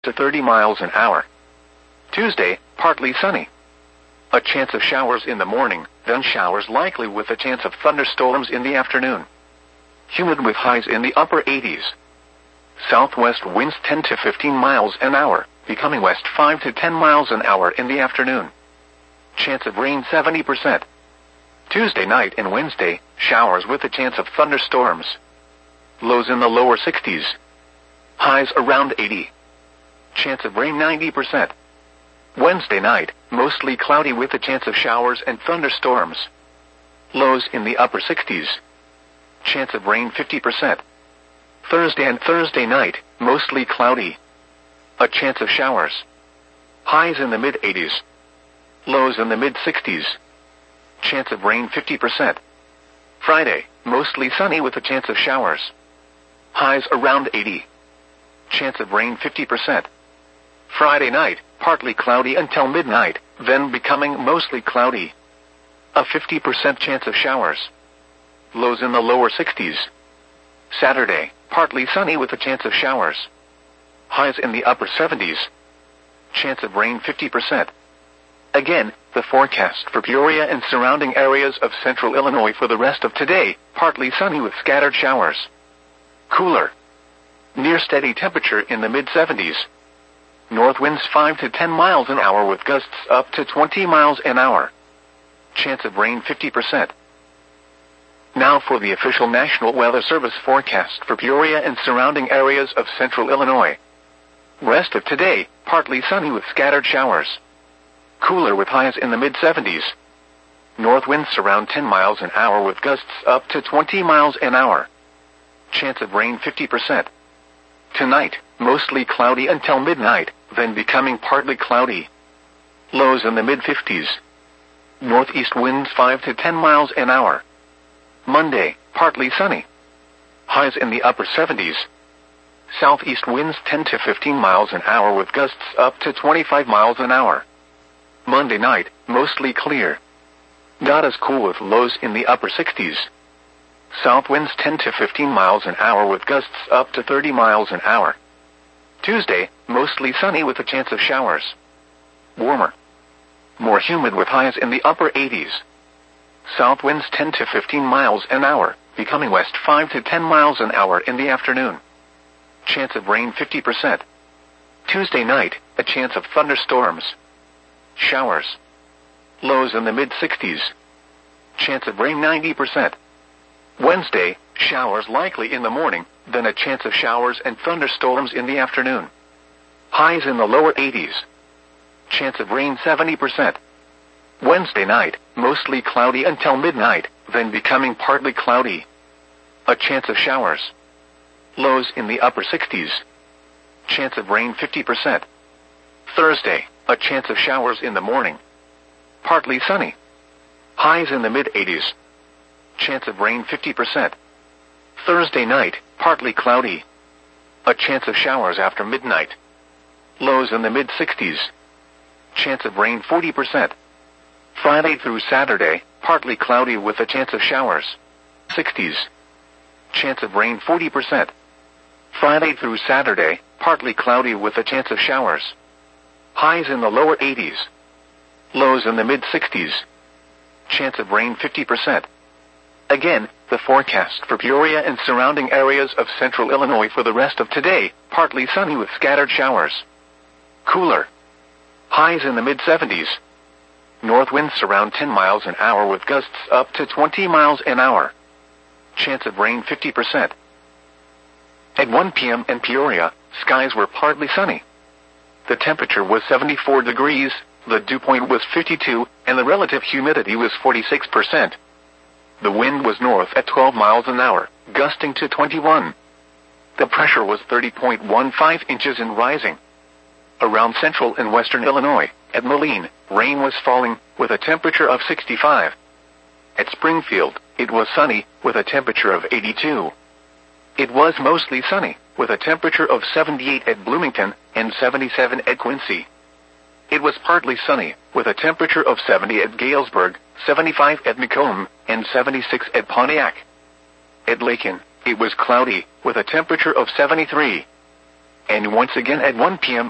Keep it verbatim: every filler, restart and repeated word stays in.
to thirty miles an hour. Tuesday, partly sunny. A chance of showers in the morning, then showers likely with a chance of thunderstorms in the afternoon. Humid with highs in the upper eighties. Southwest winds ten to fifteen miles an hour, becoming west five to ten miles an hour in the afternoon. Chance of rain seventy percent. Tuesday night and Wednesday, showers with a chance of thunderstorms. Lows in the lower sixties. Highs around eighty. Chance of rain ninety percent. Wednesday night, mostly cloudy with a chance of showers and thunderstorms. Lows in the upper sixties. Chance of rain fifty percent. Thursday and Thursday night, mostly cloudy. A chance of showers. Highs in the mid eighties. Lows in the mid sixties. Chance of rain fifty percent. Friday, mostly sunny with a chance of showers. Highs around eighty. Chance of rain fifty percent. Friday night, partly cloudy until midnight, then becoming mostly cloudy. A fifty percent chance of showers. Lows in the lower sixties. Saturday, partly sunny with a chance of showers. Highs in the upper seventies. Chance of rain fifty percent. Again, the forecast for Peoria and surrounding areas of central Illinois for the rest of today, partly sunny with scattered showers. Cooler. Near steady temperature in the mid seventies. North winds five to ten miles an hour with gusts up to twenty miles an hour. Chance of rain fifty percent. Now for the official National Weather Service forecast for Peoria and surrounding areas of central Illinois. Rest of today, partly sunny with scattered showers. Cooler with highs in the mid seventies. North winds around ten miles an hour with gusts up to twenty miles an hour. Chance of rain fifty percent. Tonight, mostly cloudy until midnight, then becoming partly cloudy. Lows in the mid fifties. Northeast winds five to ten miles an hour. Monday, partly sunny. Highs in the upper seventies. Southeast winds ten to fifteen miles an hour with gusts up to twenty-five miles an hour. Monday night, mostly clear. Not as cool with lows in the upper sixties. South winds ten to fifteen miles an hour with gusts up to thirty miles an hour. Tuesday, mostly sunny with a chance of showers. Warmer. More humid with highs in the upper eighties. South winds ten to fifteen miles an hour, becoming west five to ten miles an hour in the afternoon. Chance of rain fifty percent. Tuesday night, a chance of thunderstorms. Showers. Lows in the mid sixties. Chance of rain ninety percent. Wednesday, showers likely in the morning, then a chance of showers and thunderstorms in the afternoon. Highs in the lower eighties. Chance of rain seventy percent. Wednesday night, mostly cloudy until midnight, then becoming partly cloudy. A chance of showers. Lows in the upper sixties. Chance of rain fifty percent. Thursday, a chance of showers in the morning. Partly sunny. Highs in the mid eighties. Chance of rain fifty percent. Thursday night, partly cloudy. A chance of showers after midnight. Lows in the mid sixties. Chance of rain forty percent. Friday through Saturday, partly cloudy with a chance of showers. sixties. Chance of rain forty percent. Friday through Saturday, partly cloudy with a chance of showers. Highs in the lower eighties. Lows in the mid sixties. Chance of rain fifty percent. Again, the forecast for Peoria and surrounding areas of central Illinois for the rest of today, partly sunny with scattered showers. Cooler. Highs in the mid seventies. North winds around ten miles an hour with gusts up to twenty miles an hour. Chance of rain fifty percent. At one p.m. in Peoria, skies were partly sunny. The temperature was seventy-four degrees, the dew point was fifty-two, and the relative humidity was forty-six percent. The wind was north at twelve miles an hour, gusting to twenty-one. The pressure was thirty point one five inches and rising. Around central and western Illinois, at Moline, rain was falling, with a temperature of sixty-five. At Springfield, it was sunny, with a temperature of eighty-two. It was mostly sunny, with a temperature of seventy-eight at Bloomington, and seventy-seven at Quincy. It was partly sunny, with a temperature of seventy at Galesburg, seventy-five at Macomb, and seventy-six at Pontiac. At Lakin, it was cloudy, with a temperature of seventy-three. And once again at one p.m.,